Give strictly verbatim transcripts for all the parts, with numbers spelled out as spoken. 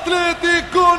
Atlético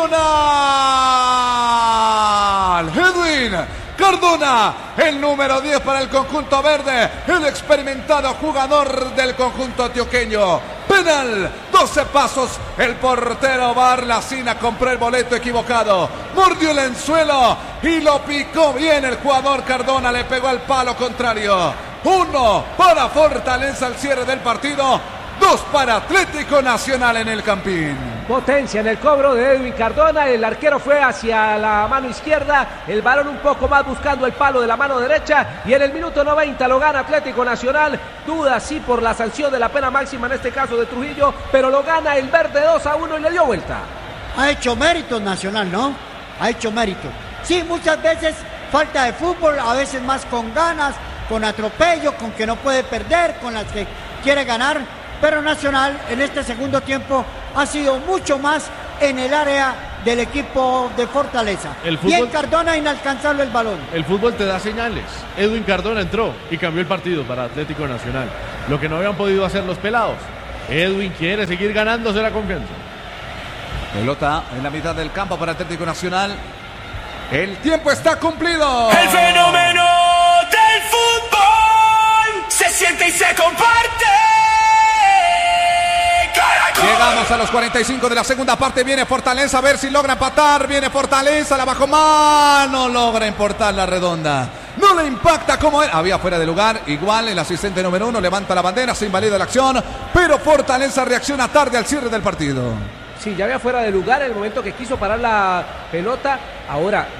Nacional. Edwin Cardona, el número diez para el conjunto verde, el experimentado jugador del conjunto antioqueño. Penal, doce pasos, el portero Barlacina compró el boleto equivocado, mordió el anzuelo y lo picó bien el jugador Cardona, le pegó al palo contrario. Uno para Fortaleza al cierre del partido, dos para Atlético Nacional en el Campín. Potencia en el cobro de Edwin Cardona, el arquero fue hacia la mano izquierda, el balón un poco más buscando el palo de la mano derecha y en el minuto noventa lo gana Atlético Nacional, duda sí por la sanción de la pena máxima en este caso de Trujillo, pero lo gana el verde dos a uno y le dio vuelta. Ha hecho mérito Nacional, ¿no? Ha hecho mérito. Sí, muchas veces falta de fútbol, a veces más con ganas, con atropello, con que no puede perder, con las que quiere ganar, pero Nacional en este segundo tiempo ha sido mucho más en el área del equipo de Fortaleza. El fútbol, Bien Cardona, inalcanzable el balón. El fútbol te da señales. Edwin Cardona entró y cambió el partido para Atlético Nacional. Lo que no habían podido hacer los pelados. Edwin quiere seguir ganándose la confianza. Pelota en la mitad del campo para Atlético Nacional. El tiempo está cumplido. El fenómeno del fútbol se siente y se comparte. Llegamos a los cuarenta y cinco de la segunda parte. Viene Fortaleza a ver si logra empatar. Viene Fortaleza, la bajó mano. Logra importar la redonda. No le impacta como él. Había fuera de lugar. Igual el asistente número uno levanta la bandera. Se invalida la acción. Pero Fortaleza reacciona tarde al cierre del partido. Sí, ya había fuera de lugar en el momento que quiso parar la pelota. Ahora